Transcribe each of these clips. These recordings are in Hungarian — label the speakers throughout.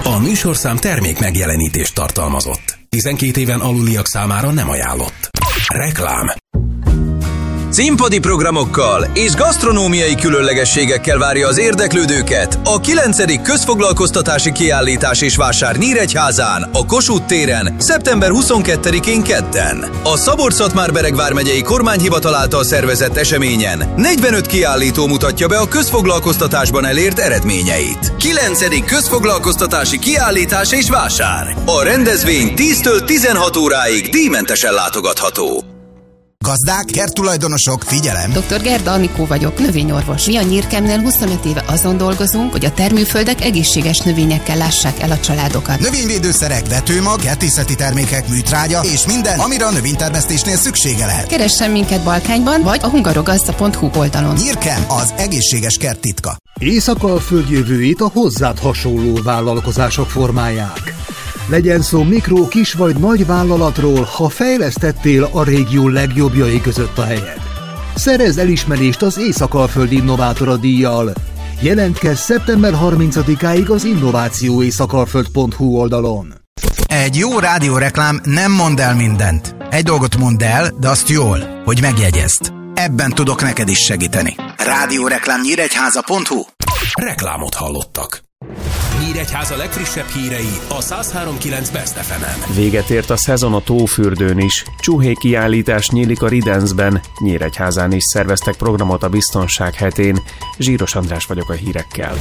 Speaker 1: A műsorszám termék megjelenítést tartalmazott. 12 éven aluliak számára nem ajánlott. Reklám.
Speaker 2: Színpadi programokkal és gasztronómiai különlegességekkel várja az érdeklődőket a 9. közfoglalkoztatási kiállítás és vásár Nyíregyházán, a Kossuth téren, szeptember 22-én kedden. A Szabolcs-Szatmár-Bereg vármegyei kormányhivatal által szervezett eseményen 45 kiállító mutatja be a közfoglalkoztatásban elért eredményeit. 9. közfoglalkoztatási kiállítás és vásár. A rendezvény 10-től 16 óráig díjmentesen látogatható.
Speaker 3: Gazdák, kerttulajdonosok, figyelem!
Speaker 4: Dr. Gerda Anikó vagyok, növényorvos. Mi a Nyírkemnél 25 éve azon dolgozunk, hogy a termőföldek egészséges növényekkel lássák el a családokat.
Speaker 3: Növényvédőszerek, vetőmag, kertészeti termékek, műtrágya és minden, amire a növénytermesztésnél szüksége lehet.
Speaker 4: Keressen minket Balkányban, vagy a hungarogazda.hu oldalon.
Speaker 3: Nyírkem, az egészséges kert titka.
Speaker 5: Észak-Alföld jövőjét a hozzád hasonló vállalkozások formálják. Legyen szó mikro, kis vagy nagy vállalatról, ha fejlesztettél a régió legjobbjai között a helyed. Szerezz elismerést az Észak-Alföld Innovátora díjjal. Jelentkezz szeptember 30-áig az innovációészakalföld.hu oldalon.
Speaker 3: Egy jó rádióreklám nem mond el mindent. Egy dolgot mondd el, de azt jól, hogy megjegyezd. Ebben tudok neked is segíteni. Rádióreklámnyíregyháza.hu.
Speaker 1: Reklámot hallottak. Nyíregyháza legfrissebb hírei a 103.9 Best FM-en.
Speaker 6: Véget ért a szezon a Tófürdőn is. Csuhé kiállítás nyílik a Ridenzben. Nyíregyházán is szerveztek programot a biztonság hetén. Zsíros András vagyok a hírekkel.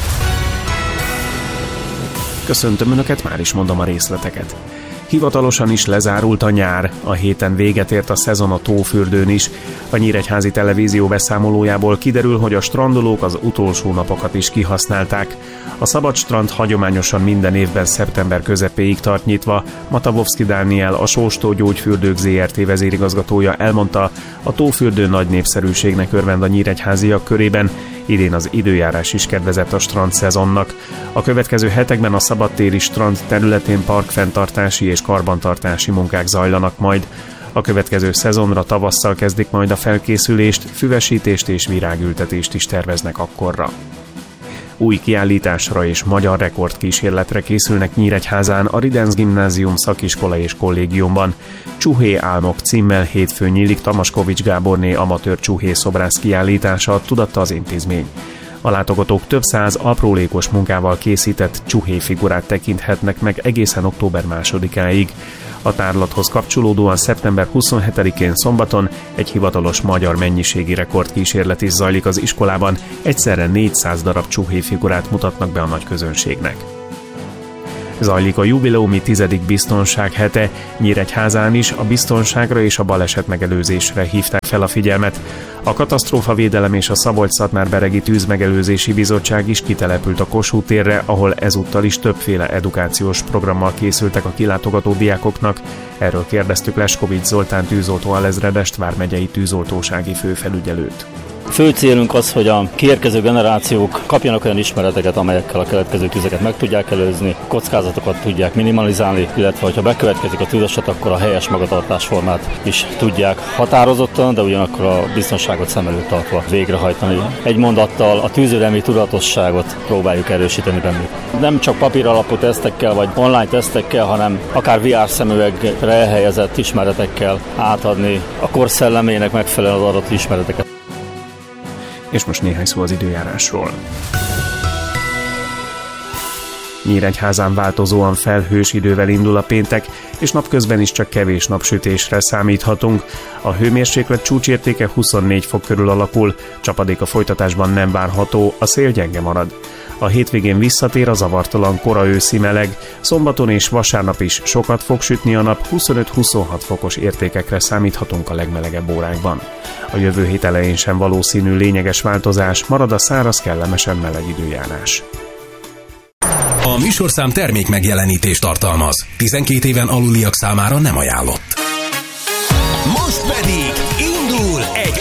Speaker 6: Köszöntöm Önöket, már is mondom a részleteket. Hivatalosan is lezárult a nyár, a héten véget ért a szezon a Tófürdőn is. A Nyíregyházi Televízió beszámolójából kiderül, hogy a strandolók az utolsó napokat is kihasználták. A Szabadstrand hagyományosan minden évben szeptember közepéig tart nyitva. Matavovszki Dániel, a Sóstó Gyógyfürdők Zrt. Vezérigazgatója elmondta, a Tófürdő nagy népszerűségnek örvend a nyíregyháziak körében, idén az időjárás is kedvezett a strandszezonnak. A következő hetekben a szabadtéri strand területén parkfenntartási és karbantartási munkák zajlanak majd. A következő szezonra tavasszal kezdik majd a felkészülést, füvesítést és virágültetést is terveznek akkorra. Új kiállításra és magyar rekordkísérletre készülnek Nyíregyházán a Ridenz Gimnázium szakiskola és kollégiumban. Csuhé álmok címmel hétfőn nyílik Tamaskovics Gáborné amatőr csuhé szobrász kiállítása, tudatta az intézmény. A látogatók több száz aprólékos munkával készített csuhé figurát tekinthetnek meg egészen október 2-áig. A tárlathoz kapcsolódóan szeptember 27-én szombaton egy hivatalos magyar mennyiségi rekordkísérlet is zajlik az iskolában, egyszerre 400 darab csuhé figurát mutatnak be a nagy közönségnek. Zajlik a jubileumi 10. biztonság hete. Nyíregyházán is a biztonságra és a baleset megelőzésre hívták fel a figyelmet. A Katasztrófavédelem és a Szabolcs-Szatmár-Beregi Tűzmegelőzési Bizottság is kitelepült a Kossuth térre, ahol ezúttal is többféle edukációs programmal készültek a kilátogató diákoknak. Erről kérdeztük Leskovics Zoltán tűzoltó alezredest, vármegyei tűzoltósági főfelügyelőt.
Speaker 7: Fő célunk az, hogy a kiérkező generációk kapjanak olyan ismereteket, amelyekkel a keletkező tüzeket meg tudják előzni, kockázatokat tudják minimalizálni, illetve ha bekövetkezik a tűzeset, akkor a helyes magatartásformát is tudják határozottan, de ugyanakkor a biztonságot szem előtt tartva végrehajtani. Egy mondattal a tűzvédelmi tudatosságot próbáljuk erősíteni bennük. Nem csak papíralapú tesztekkel vagy online tesztekkel, hanem akár VR szemüvegre elhelyezett ismeretekkel átadni a kor szellemének megfelelően az adott ismereteket.
Speaker 6: És most néhány szó az időjárásról. Nyíregyházán változóan felhős idővel indul a péntek, és napközben is csak kevés napsütésre számíthatunk. A hőmérséklet csúcsértéke 24 fok körül alakul, csapadék a folytatásban nem várható, a szél gyenge marad. A hétvégén visszatér a zavartalan kora őszi meleg, szombaton és vasárnap is sokat fog sütni a nap, 25-26 fokos értékekre számíthatunk a legmelegebb órákban. A jövő hét elején sem valószínű lényeges változás, marad a száraz, kellemesen meleg időjárás.
Speaker 1: A műsorszám termék megjelenítést tartalmaz. 12 éven aluliak számára nem ajánlott. Most pedig indul egy